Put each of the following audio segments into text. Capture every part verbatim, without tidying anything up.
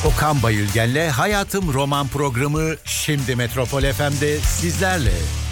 Okan Bayülgen'le Hayatım Roman programı şimdi Metropol F M'de sizlerle.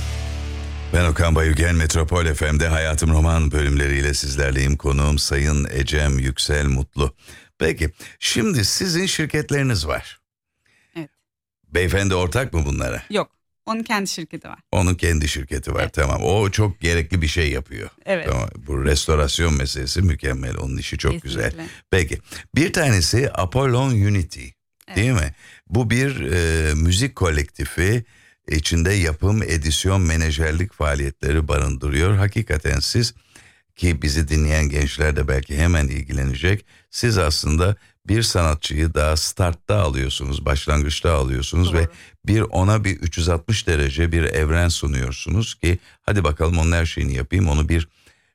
Ben Okan Bayülgen, Metropol F M'de Hayatım Roman bölümleriyle sizlerleyim. Konuğum Sayın Ecem Yüksel Mutlu. Peki, şimdi sizin şirketleriniz var. Evet. Beyefendi ortak mı bunlara? Yok, onun kendi şirketi var. Onun kendi şirketi var, evet. Tamam. O çok gerekli bir şey yapıyor. Evet. Tamam. Bu restorasyon meselesi mükemmel, onun işi çok Kesinlikle. güzel. Peki, bir tanesi Apollon Unity, evet. değil mi? Bu bir e, müzik kolektifi. İçinde yapım, edisyon, menajerlik faaliyetleri barındırıyor. Hakikaten siz, ki bizi dinleyen gençler de belki hemen ilgilenecek, siz aslında bir sanatçıyı daha startta alıyorsunuz, başlangıçta alıyorsunuz. Doğru. Ve bir ona bir üç yüz altmış derece bir evren sunuyorsunuz ki hadi bakalım onun her şeyini yapayım, onu bir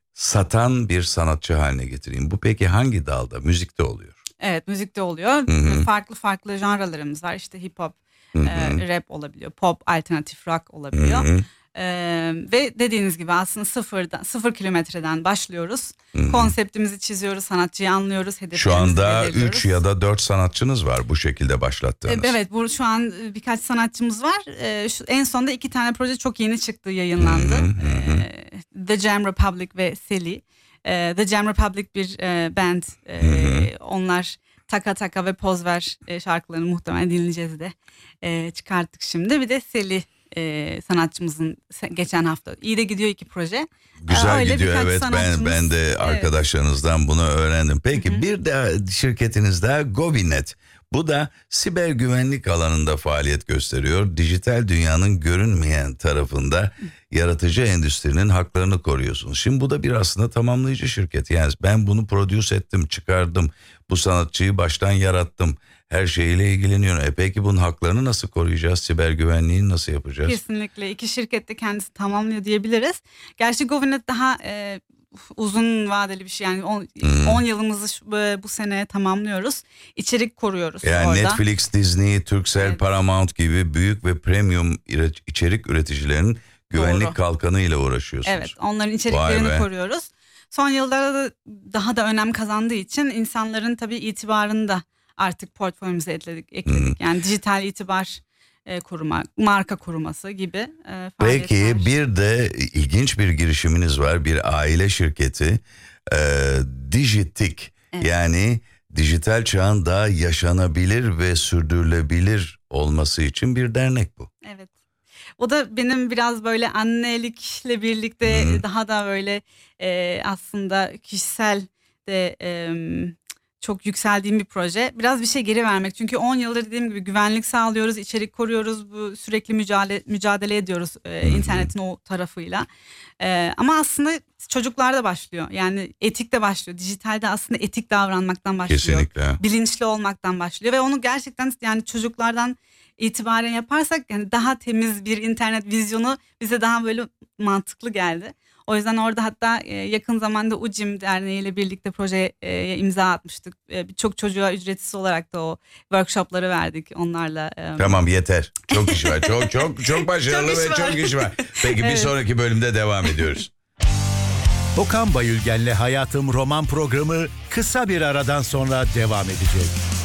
satan bir sanatçı haline getireyim. Bu peki hangi dalda? Müzikte oluyor. Evet, müzikte oluyor. Hı-hı. Farklı farklı janralarımız var. İşte hip hop, e, rap olabiliyor, pop, alternatif rock olabiliyor. Ee, ve dediğiniz gibi aslında sıfırdan, sıfır kilometreden başlıyoruz. Hı-hı. Konseptimizi çiziyoruz, sanatçıyı anlıyoruz, hedeflerimizi Şu anda belirliyoruz. üç ya da dört sanatçınız var bu şekilde başlattığınız. Evet, bu şu an birkaç sanatçımız var. Ee, şu, en sonunda iki tane proje çok yeni çıktı, yayınlandı. Hı hı. Ee, The Jam Republic ve Sally. Ee, The Jam Republic bir e, band. Ee, onlar Taka Taka ve Poz Ver e, şarkılarını muhtemelen dinleyeceğiz de e, çıkarttık şimdi. Bir de Sally e, sanatçımızın geçen hafta. İyi de gidiyor iki proje. Güzel Öyle gidiyor, evet. Ben ben de arkadaşlarınızdan evet. bunu öğrendim. Peki, hı-hı, bir de şirketiniz daha Govinet. Bu da siber güvenlik alanında faaliyet gösteriyor. Dijital dünyanın görünmeyen tarafında yaratıcı endüstrinin haklarını koruyorsunuz. Şimdi bu da bir aslında tamamlayıcı şirket. Yani ben bunu produce ettim, çıkardım. Bu sanatçıyı baştan yarattım. Her şeyiyle ilgileniyorum. E peki bunun haklarını nasıl koruyacağız? Siber güvenliğini nasıl yapacağız? Kesinlikle. İki şirket de kendisi tamamlıyor diyebiliriz. Gerçi Govinet daha e, uzun vadeli bir şey. Yani on yılımızı şu, bu sene tamamlıyoruz. İçerik koruyoruz yani orada. Netflix, Disney, Turkcell, evet. Paramount gibi büyük ve premium içerik üreticilerinin güvenlik Doğru. kalkanıyla uğraşıyorsunuz. Evet, onların içeriklerini koruyoruz. Son yıllarda da daha da önem kazandığı için insanların tabii itibarını da artık portföyümüze ekledik. ekledik. Hmm. Yani dijital itibar e, koruma, marka koruması gibi e, faaliyetler. Peki, bir de ilginç bir girişiminiz var. Bir aile şirketi, e, Dijitik. Evet. Yani dijital çağın daha yaşanabilir ve sürdürülebilir olması için bir dernek bu. Evet. O da benim biraz böyle annelikle birlikte hmm. daha da böyle e, aslında kişisel de e, çok yükseldiğim bir proje. Biraz bir şey geri vermek. Çünkü on yıldır dediğim gibi güvenlik sağlıyoruz, içerik koruyoruz. Bu sürekli mücadele, mücadele ediyoruz e, internetin o tarafıyla. E, ama aslında çocuklarda başlıyor. Yani etik de başlıyor. Dijitalde aslında etik davranmaktan başlıyor. Kesinlikle. Bilinçli olmaktan başlıyor ve onu gerçekten yani çocuklardan itibaren yaparsak yani daha temiz bir internet vizyonu bize daha böyle mantıklı geldi. O yüzden orada hatta yakın zamanda U C İM Derneği ile birlikte projeye imza atmıştık. Birçok çocuğa ücretsiz olarak da o workshopları verdik onlarla. Tamam, yeter. Çok iş var. Çok çok çok başarılı çok ve çok iş var. Peki evet. Bir sonraki bölümde devam ediyoruz. Okan Bayülgen'le Hayatım Roman programı kısa bir aradan sonra devam edecek.